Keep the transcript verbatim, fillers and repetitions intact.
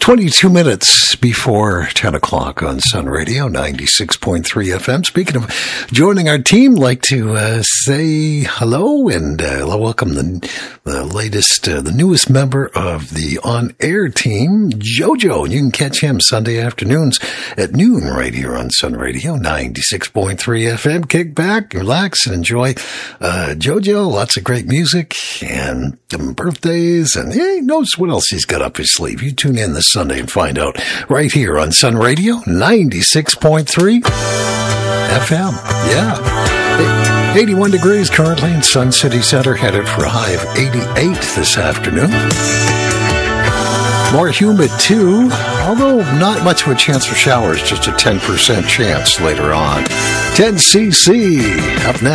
twenty-two minutes before ten o'clock on Sun Radio, ninety-six point three F M. Speaking of joining our team, like to uh, say hello and uh, welcome the, the latest, uh, the newest member of the on-air team, Jojo. You can catch him Sunday afternoons at noon right here on Sun Radio, ninety-six point three F M. Kick back, relax, and enjoy uh, Jojo. Lots of great music and um, birthdays, and he knows what else he's got up his sleeve. You tune in this Sunday and find out right here on Sun Radio, ninety-six point three F M. Yeah. eighty-one degrees currently in Sun City Center, headed for a high of eighty-eight this afternoon. More humid too, although not much of a chance for showers, just a ten percent chance later on. ten C C up next.